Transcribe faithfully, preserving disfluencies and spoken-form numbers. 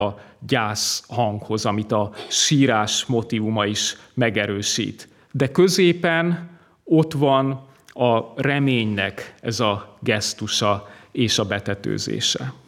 a gyász hanghoz, amit a sírás motívuma is megerősít. De középen ott van a reménynek ez a gesztusa és a betetőzése.